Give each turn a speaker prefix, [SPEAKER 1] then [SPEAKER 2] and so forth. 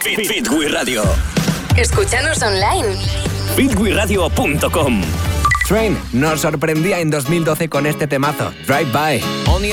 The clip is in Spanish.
[SPEAKER 1] Fitwi Radio.
[SPEAKER 2] Escúchanos online.
[SPEAKER 1] fitwiradio.com.
[SPEAKER 3] Train nos sorprendía en 2012 con este temazo, Drive By.